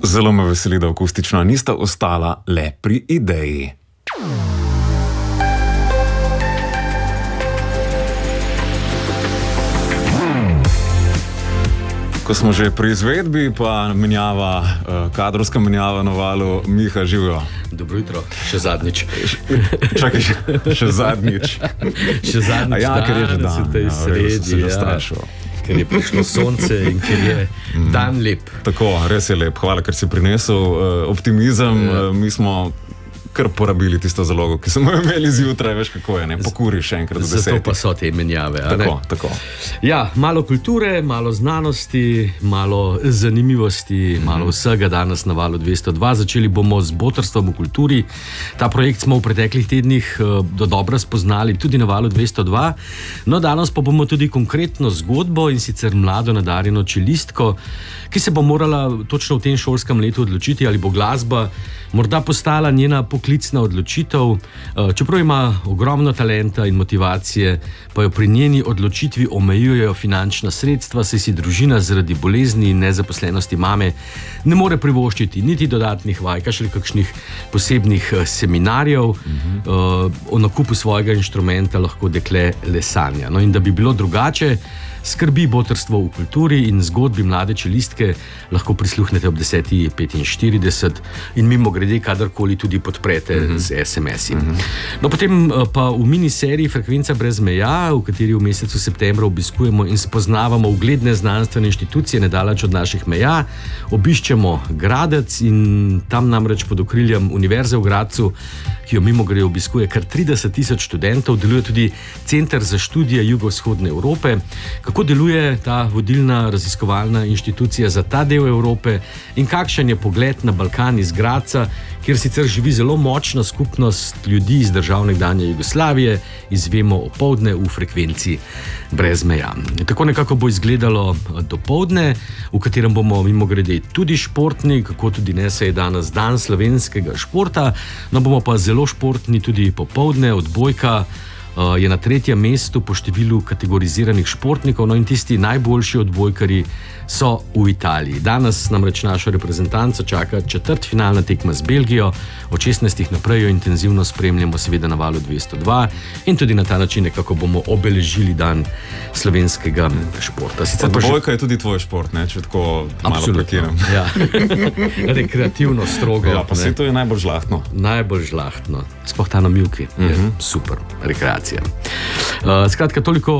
Zelo me veseli, da akustično nista ostala le pri ideji. Ko smo že pri izvedbi, pa kadrovska menjava na Valu. Miha, živijo. Dobro jutro, še zadnjič. Čakaj, še zadnjič. Še zadnjič, ker je že dan. V tej sredi, ker je prišlo sonce in ker je dan lep. Tako, res je lep. Hvala, ker si prinesel optimizem. Mi smo kar porabili tisto zalogo, ki smo imeli zjutraj, veš kako je, ne? Pokuri še enkrat do 10. Zato pa so te menjave, a ne? Tako. Ja, malo kulture, malo znanosti, malo zanimivosti, malo vsega danes na Valu 202. Začeli bomo z Botrstvom v kulturi. Ta projekt smo v preteklih tednih dodobra spoznali tudi na Valu 202. No, danes pa bomo tudi konkretno zgodbo, in sicer mlado nadarjeno čelistko, ki se bo morala točno v tem šolskem letu odločiti, ali bo glasba morda postala njena poklicna odločitev. Čeprav ima ogromno talenta in motivacije, pa jo pri njeni odločitvi omejujejo finančna sredstva, saj si družina zaradi bolezni in nezaposlenosti mame ne more privoščiti niti dodatnih vaj, ali kakšnih posebnih seminarjev. O nakupu svojega inštrumenta lahko dekle le sanja. No, in da bi bilo drugače, skrbi Botrstvo v kulturi in zgodbi mlade čelistke lahko prisluhnete ob 10:45 in mimogrede kadarkoli tudi podprete z SMS-i. No, potem pa v miniseriji Frekvenca brez meja, v kateri v mesecu septembra obiskujemo in spoznavamo ugledne znanstvene inštitucije nedaleč od naših meja, obiščemo Gradec in tam namreč pod okriljem Univerze v Gradcu, ki jo mimogrede obiskuje kar 30,000 študentov, deluje tudi Center za študije jugovzhodne Evrope. Kako deluje ta vodilna raziskovalna inštitucija za ta del Evrope in kakšen je pogled na Balkan iz Gradca, kjer sicer živi zelo močna skupnost ljudi iz držav nekdanje Jugoslavije, izvemo opoldne v Frekvenci brez meja. Tako nekako bo izgledalo dopoldne, v katerem bomo mimogrede tudi športni, kako tudi ne, se je danes dan slovenskega športa, no bomo pa zelo športni tudi popoldne. Odbojka je na 3. mestu po številu kategoriziranih športnikov, no in tisti najboljši odbojkarji so v Italiji. Danes namreč našo reprezentanco čaka četrtfinalna tekma z Belgijo. Od 16. naprej jo intenzivno spremljamo seveda na Valu 202 in tudi na ta način nekako bomo obeležili dan slovenskega športa. Odbojka je tudi tvoj šport, ne? Če tako malo prekiram. Ja. Rekreativno, strogo. Ja, pa se to je najbolj žlahtno. Najbolj žlahtno. Sploh ta na mivki. Super rekreacija. Skratka, toliko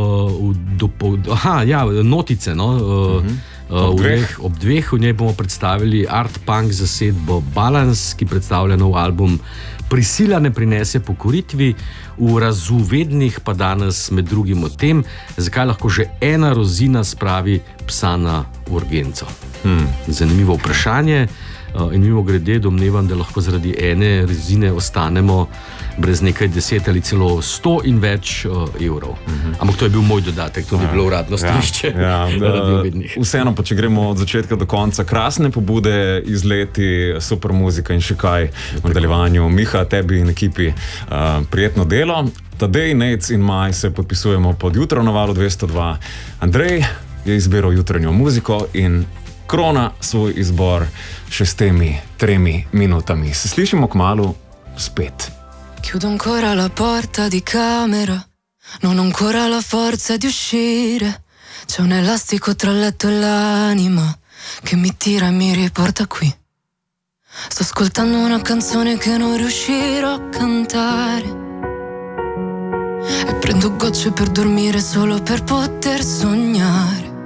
notice, no. Ob dveh v njej bomo predstavili art-punk zasedbo Balans, ki predstavlja nov album Prisila ne prinese pokoritvi. V razuvednih pa danes med drugim o tem, zakaj lahko že ena rozina spravi psa na urgenco. Zanimivo vprašanje in mimogrede domnevam, da lahko zaradi ene rezine ostanemo brez nekaj 10 ali celo 100 in več evrov. Ampak to je bil moj dodatek, to bi bilo uradno stališče. Vseeno pa, če gremo od začetka do konca, krasne pobude, izleti, super muzika in še kaj v nadaljevanju. Miha, tebi in ekipi prijetno delo. Tadej, Nejc in Maj se podpisujemo pod Jutro na Valu 202. Andrej je izbiral jutranjo muziko in krona svoj izbor še s temi 3 minutami. Se slišimo kmalu spet. Chiudo ancora la porta di camera, non ho ancora la forza di uscire. C'è un elastico tra il letto e l'anima che mi tira e mi riporta qui. Sto ascoltando una canzone che non riuscirò a cantare e prendo gocce per dormire solo per poter sognare.